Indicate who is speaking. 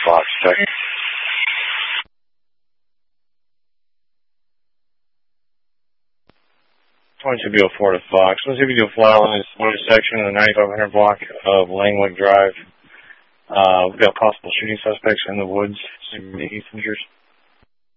Speaker 1: Fox, check. 2204 to Fox. 2204 Flatland is one section of the 9500 block of Langwick Drive. We've got possible shooting suspects in the woods. Any signatures?